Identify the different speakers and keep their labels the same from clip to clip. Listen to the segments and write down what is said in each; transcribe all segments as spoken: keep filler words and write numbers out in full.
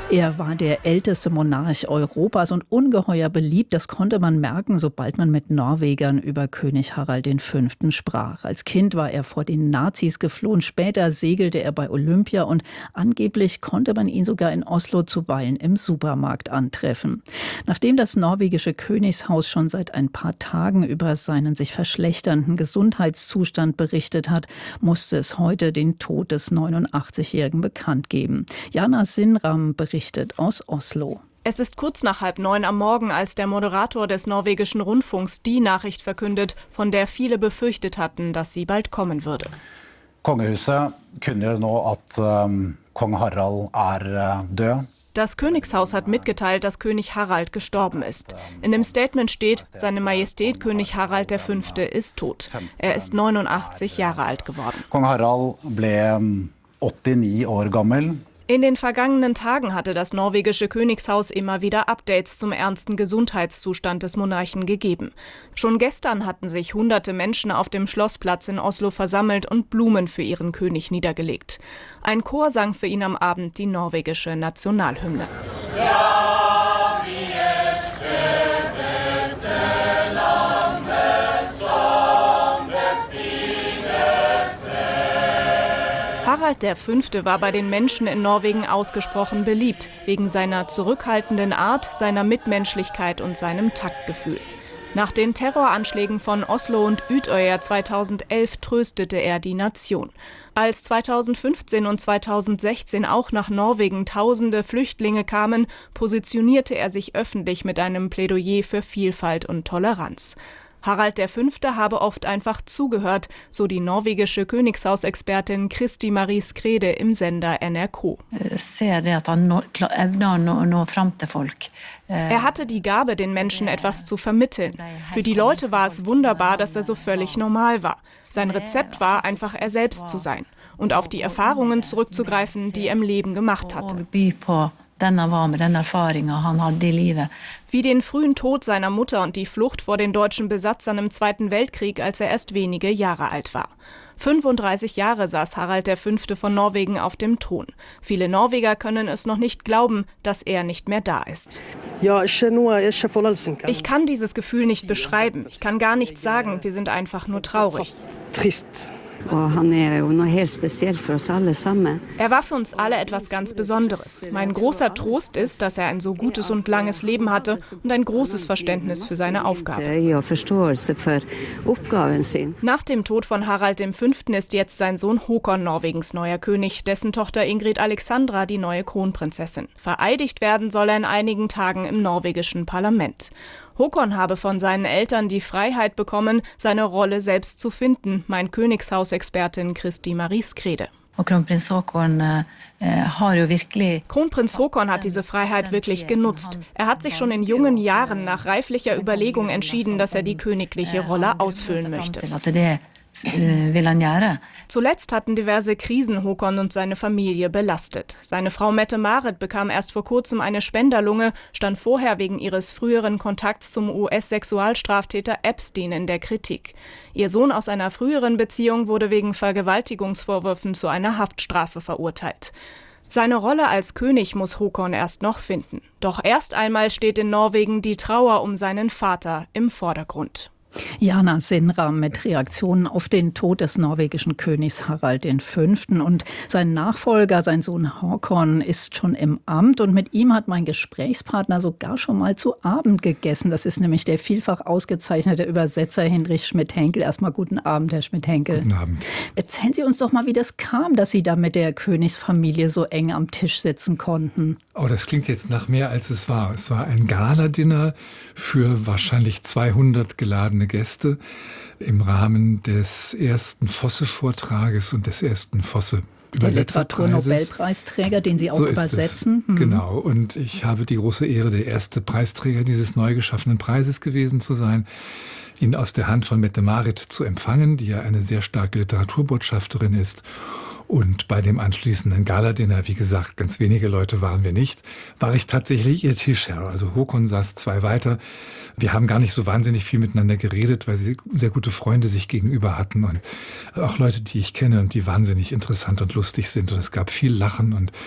Speaker 1: Er war der älteste Monarch Europas und ungeheuer beliebt. Das konnte man merken, sobald man mit Norwegern über König Harald der Fünfte sprach. Als Kind war er vor den Nazis geflohen. Später segelte er bei Olympia und angeblich konnte man ihn sogar in Oslo zuweilen im Supermarkt antreffen. Nachdem das norwegische Königshaus schon seit ein paar Tagen über seinen sich verschlechternden Gesundheitszustand berichtet hat, musste es heute den Tod des neunundachtzigjährigen bekannt geben. Jana Sinram berichtet aus Oslo.
Speaker 2: Es ist kurz nach halb neun am Morgen, als der Moderator des norwegischen Rundfunks die Nachricht verkündet, von der viele befürchtet hatten, dass sie bald kommen würde.
Speaker 3: Kongehuset kunngjør nå at um, kong Harald er uh, død.
Speaker 2: Das Königshaus hat mitgeteilt, dass König Harald gestorben ist. In dem Statement steht, Seine Majestät König Harald der Fünfte ist tot. Er ist neunundachtzig Jahre alt geworden.
Speaker 3: Kong Harald ble um, åttini år gammel.
Speaker 2: In den vergangenen Tagen hatte das norwegische Königshaus immer wieder Updates zum ernsten Gesundheitszustand des Monarchen gegeben. Schon gestern hatten sich hunderte Menschen auf dem Schlossplatz in Oslo versammelt und Blumen für ihren König niedergelegt. Ein Chor sang für ihn am Abend die norwegische Nationalhymne. Harald der Fünfte war bei den Menschen in Norwegen ausgesprochen beliebt, wegen seiner zurückhaltenden Art, seiner Mitmenschlichkeit und seinem Taktgefühl. Nach den Terroranschlägen von Oslo und Utøya zweitausendelf tröstete er die Nation. Als zweitausendfünfzehn und zweitausendsechzehn auch nach Norwegen tausende Flüchtlinge kamen, positionierte er sich öffentlich mit einem Plädoyer für Vielfalt und Toleranz. Harald der Fünfte habe oft einfach zugehört, so die norwegische Königshausexpertin Kristi Marie Skrede im Sender N R K. Er hatte die Gabe, den Menschen etwas zu vermitteln. Für die Leute war es wunderbar, dass er so völlig normal war. Sein Rezept war, einfach er selbst zu sein und auf die Erfahrungen zurückzugreifen, die er im Leben gemacht hatte. Wie den frühen Tod seiner Mutter und die Flucht vor den deutschen Besatzern im Zweiten Weltkrieg, als er erst wenige Jahre alt war. fünfunddreißig Jahre saß Harald der Fünfte von Norwegen auf dem Thron. Viele Norweger können es noch nicht glauben, dass er nicht mehr da ist. Ich kann dieses Gefühl nicht beschreiben. Ich kann gar nichts sagen. Wir sind einfach nur traurig.
Speaker 4: Trist.
Speaker 2: Er war für uns alle etwas ganz Besonderes. Mein großer Trost ist, dass er ein so gutes und langes Leben hatte und ein großes Verständnis für seine Aufgabe. Nach dem Tod von Harald der Fünfte ist jetzt sein Sohn Håkon Norwegens neuer König, dessen Tochter Ingrid Alexandra die neue Kronprinzessin. Vereidigt werden soll er in einigen Tagen im norwegischen Parlament. Håkon habe von seinen Eltern die Freiheit bekommen, seine Rolle selbst zu finden, meint Königshausexpertin Kristi Marie Skrede.
Speaker 5: Kronprins Håkon
Speaker 2: Kronprinz Håkon hat diese Freiheit wirklich genutzt. Er hat sich schon in jungen Jahren nach reiflicher Überlegung entschieden, dass er die königliche Rolle ausfüllen möchte. Zuletzt hatten diverse Krisen Håkon und seine Familie belastet. Seine Frau Mette-Marit bekam erst vor kurzem eine Spenderlunge, stand vorher wegen ihres früheren Kontakts zum U S-Sexualstraftäter Epstein in der Kritik. Ihr Sohn aus einer früheren Beziehung wurde wegen Vergewaltigungsvorwürfen zu einer Haftstrafe verurteilt. Seine Rolle als König muss Håkon erst noch finden. Doch erst einmal steht in Norwegen die Trauer um seinen Vater im Vordergrund.
Speaker 1: Jana Sinram mit Reaktionen auf den Tod des norwegischen Königs Harald der Fünfte. Und sein Nachfolger, sein Sohn Håkon, ist schon im Amt. Und mit ihm hat mein Gesprächspartner sogar schon mal zu Abend gegessen. Das ist nämlich der vielfach ausgezeichnete Übersetzer Hinrich Schmidt-Henkel. Erstmal guten Abend, Herr Schmidt-Henkel.
Speaker 6: Guten Abend.
Speaker 1: Erzählen Sie uns doch mal, wie das kam, dass Sie da mit der Königsfamilie so eng am Tisch sitzen konnten.
Speaker 6: Oh, das klingt jetzt nach mehr, als es war. Es war ein Gala-Dinner für wahrscheinlich zweihundert geladene Gäste im Rahmen des ersten Fosse-Vortrages und des ersten Fosse-Übersetzerpreises.
Speaker 1: Der Literaturnobelpreisträger, den Sie auch
Speaker 6: so ist
Speaker 1: übersetzen.
Speaker 6: Es. Mhm. Genau, und ich habe die große Ehre, der erste Preisträger dieses neu geschaffenen Preises gewesen zu sein, ihn aus der Hand von Mette-Marit zu empfangen, die ja eine sehr starke Literaturbotschafterin ist. Und bei dem anschließenden Galadinner, wie gesagt, ganz wenige Leute waren wir nicht, war ich tatsächlich ihr Tischherr. Also Håkon saß zwei weiter. Wir haben gar nicht so wahnsinnig viel miteinander geredet, weil sie sehr gute Freunde sich gegenüber hatten und auch Leute, die ich kenne und die wahnsinnig interessant und lustig sind. Und es gab viel Lachen und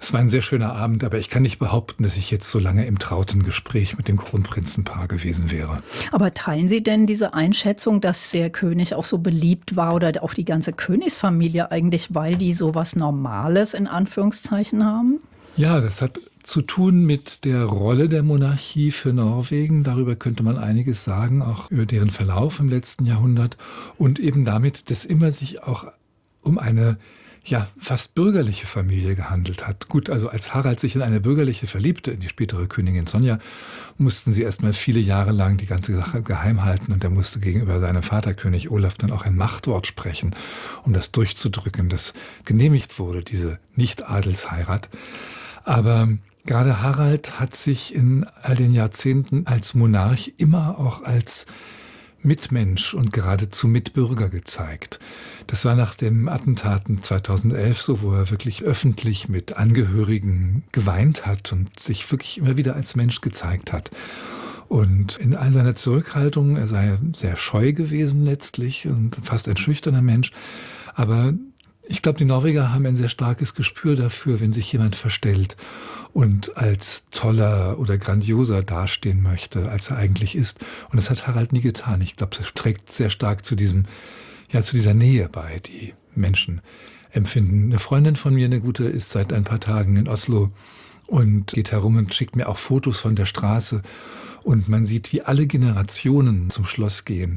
Speaker 6: Es war ein sehr schöner Abend, aber ich kann nicht behaupten, dass ich jetzt so lange im trauten Gespräch mit dem Kronprinzenpaar gewesen wäre.
Speaker 1: Aber teilen Sie denn diese Einschätzung, dass der König auch so beliebt war oder auch die ganze Königsfamilie eigentlich, weil die so was Normales in Anführungszeichen haben?
Speaker 6: Ja, das hat zu tun mit der Rolle der Monarchie für Norwegen. Darüber könnte man einiges sagen, auch über deren Verlauf im letzten Jahrhundert. Und eben damit, dass immer sich auch um eine ja, fast bürgerliche Familie gehandelt hat. Gut, also als Harald sich in eine bürgerliche verliebte, in die spätere Königin Sonja, mussten sie erst mal viele Jahre lang die ganze Sache geheim halten und er musste gegenüber seinem Vater König Olaf dann auch ein Machtwort sprechen, um das durchzudrücken, dass genehmigt wurde, diese Nicht-Adelsheirat. Aber gerade Harald hat sich in all den Jahrzehnten als Monarch immer auch als Mitmensch und geradezu Mitbürger gezeigt. Das war nach den Attentaten zweitausendelf so, wo er wirklich öffentlich mit Angehörigen geweint hat und sich wirklich immer wieder als Mensch gezeigt hat. Und in all seiner Zurückhaltung, er sei sehr scheu gewesen letztlich und fast ein schüchterner Mensch, aber ich glaube, die Norweger haben ein sehr starkes Gespür dafür, wenn sich jemand verstellt und als toller oder grandioser dastehen möchte, als er eigentlich ist. Und das hat Harald nie getan. Ich glaube, das trägt sehr stark zu diesem, ja, zu dieser Nähe bei, die Menschen empfinden. Eine Freundin von mir, eine gute, ist seit ein paar Tagen in Oslo und geht herum und schickt mir auch Fotos von der Straße. Und man sieht, wie alle Generationen zum Schloss gehen.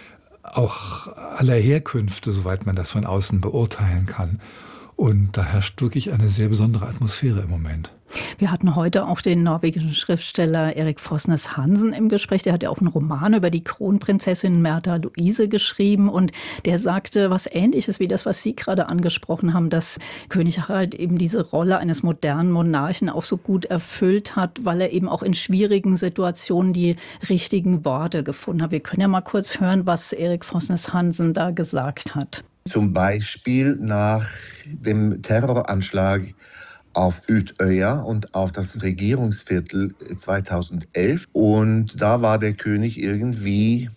Speaker 6: Auch aller Herkünfte, soweit man das von außen beurteilen kann. Und da herrscht wirklich eine sehr besondere Atmosphäre im Moment.
Speaker 1: Wir hatten heute auch den norwegischen Schriftsteller Erik Fosnes Hansen im Gespräch. Der hat ja auch einen Roman über die Kronprinzessin Märtha Louise geschrieben. Und der sagte was Ähnliches wie das, was Sie gerade angesprochen haben, dass König Harald eben diese Rolle eines modernen Monarchen auch so gut erfüllt hat, weil er eben auch in schwierigen Situationen die richtigen Worte gefunden hat. Wir können ja mal kurz hören, was Erik Fosnes Hansen da gesagt hat.
Speaker 4: Zum Beispiel nach dem Terroranschlag auf Utøya und auf das Regierungsviertel zweitausendelf. Und da war der König irgendwie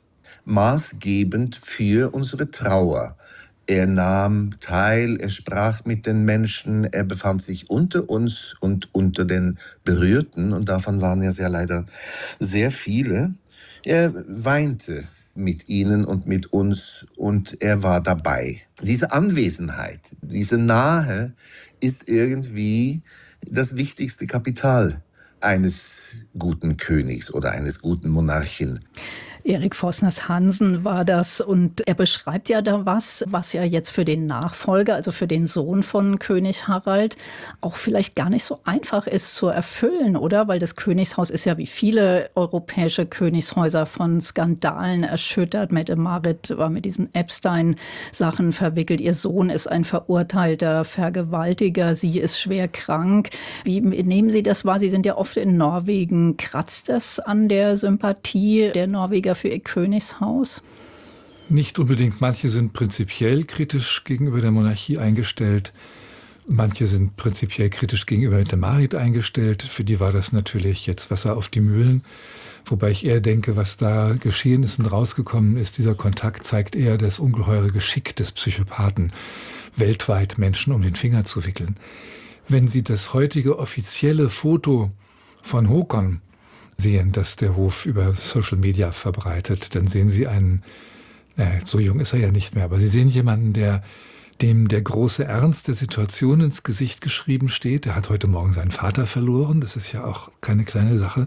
Speaker 4: maßgebend für unsere Trauer. Er nahm teil, er sprach mit den Menschen, er befand sich unter uns und unter den Berührten. Und davon waren ja sehr leider sehr viele. Er weinte mit ihnen und mit uns und er war dabei. Diese Anwesenheit, diese Nahe ist irgendwie das wichtigste Kapital eines guten Königs oder eines guten Monarchen.
Speaker 1: Erik Fosnes Hansen war das und er beschreibt ja da was, was ja jetzt für den Nachfolger, also für den Sohn von König Harald, auch vielleicht gar nicht so einfach ist zu erfüllen, oder? Weil das Königshaus ist ja wie viele europäische Königshäuser von Skandalen erschüttert. Mette-Marit war mit diesen Epstein-Sachen verwickelt. Ihr Sohn ist ein verurteilter Vergewaltiger, sie ist schwer krank. Wie nehmen Sie das wahr? Sie sind ja oft in Norwegen. Kratzt das an der Sympathie der Norweger für ihr Königshaus?
Speaker 6: Nicht unbedingt. Manche sind prinzipiell kritisch gegenüber der Monarchie eingestellt. Manche sind prinzipiell kritisch gegenüber Mette-Marit eingestellt. Für die war das natürlich jetzt Wasser auf die Mühlen. Wobei ich eher denke, was da geschehen ist und rausgekommen ist, dieser Kontakt zeigt eher das ungeheure Geschick des Psychopathen, weltweit Menschen um den Finger zu wickeln. Wenn Sie das heutige offizielle Foto von Håkon sehen, das der Hof über Social Media verbreitet, dann sehen Sie einen, äh, so jung ist er ja nicht mehr, aber Sie sehen jemanden, der dem der große Ernst der Situation ins Gesicht geschrieben steht. Er hat heute Morgen seinen Vater verloren, das ist ja auch keine kleine Sache,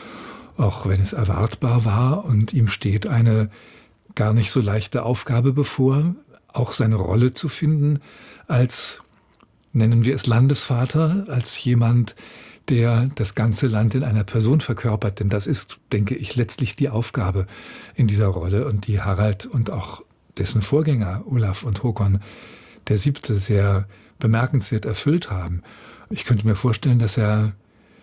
Speaker 6: auch wenn es erwartbar war. Und ihm steht eine gar nicht so leichte Aufgabe bevor, auch seine Rolle zu finden als, nennen wir es Landesvater, als jemand, der das ganze Land in einer Person verkörpert. Denn das ist, denke ich, letztlich die Aufgabe in dieser Rolle und die Harald und auch dessen Vorgänger Olaf und Håkon der Siebte sehr bemerkenswert erfüllt haben. Ich könnte mir vorstellen, dass er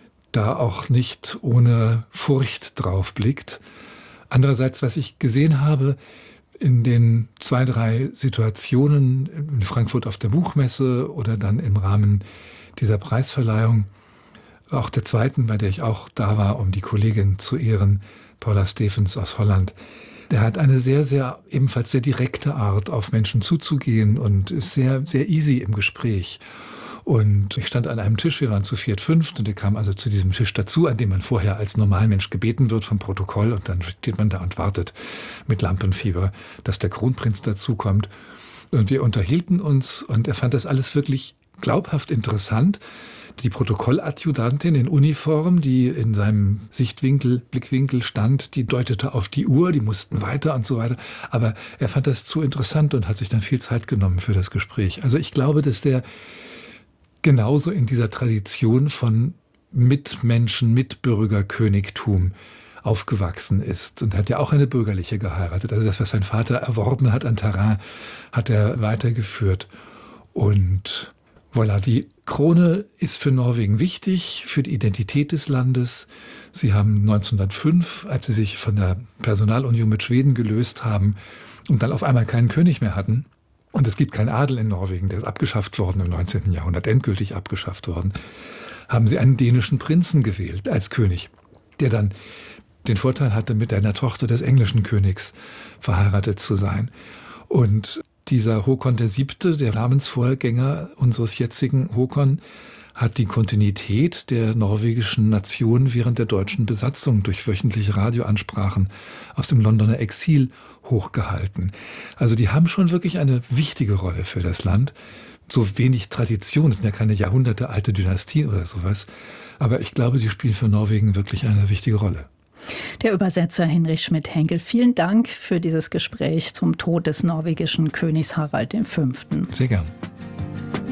Speaker 6: da auch nicht ohne Furcht drauf blickt. Andererseits, was ich gesehen habe in den zwei, drei Situationen in Frankfurt auf der Buchmesse oder dann im Rahmen dieser Preisverleihung, auch der zweiten, bei der ich auch da war, um die Kollegin zu ehren, Paula Stephens aus Holland. Der hat eine sehr, sehr, ebenfalls sehr direkte Art, auf Menschen zuzugehen und ist sehr, sehr easy im Gespräch. Und ich stand an einem Tisch, wir waren zu viert, fünft, und er kam also zu diesem Tisch dazu, an dem man vorher als Normalmensch gebeten wird vom Protokoll, und dann steht man da und wartet mit Lampenfieber, dass der Kronprinz dazukommt. Und wir unterhielten uns, und er fand das alles wirklich glaubhaft interessant. Die Protokolladjutantin in Uniform, die in seinem Sichtwinkel, Blickwinkel stand, die deutete auf die Uhr, die mussten weiter und so weiter. Aber er fand das zu interessant und hat sich dann viel Zeit genommen für das Gespräch. Also ich glaube, dass der genauso in dieser Tradition von Mitmenschen, Mitbürgerkönigtum aufgewachsen ist und hat ja auch eine bürgerliche geheiratet. Also das, was sein Vater erworben hat an Terrain, hat er weitergeführt. Und voilà, die Krone ist für Norwegen wichtig, für die Identität des Landes. Sie haben neunzehnhundertfünf, als sie sich von der Personalunion mit Schweden gelöst haben und dann auf einmal keinen König mehr hatten, und es gibt keinen Adel in Norwegen, der ist abgeschafft worden im neunzehnten Jahrhundert, endgültig abgeschafft worden, haben sie einen dänischen Prinzen gewählt als König, der dann den Vorteil hatte, mit einer Tochter des englischen Königs verheiratet zu sein. Und dieser Håkon der Siebte, der Namensvorgänger unseres jetzigen Håkon, hat die Kontinuität der norwegischen Nation während der deutschen Besatzung durch wöchentliche Radioansprachen aus dem Londoner Exil hochgehalten. Also die haben schon wirklich eine wichtige Rolle für das Land. So wenig Tradition, es sind ja keine jahrhundertealte Dynastien oder sowas, aber ich glaube, die spielen für Norwegen wirklich eine wichtige Rolle.
Speaker 1: Der Übersetzer Henrik Schmidt-Henkel, vielen Dank für dieses Gespräch zum Tod des norwegischen Königs Harald der Fünfte.
Speaker 6: Sehr gern.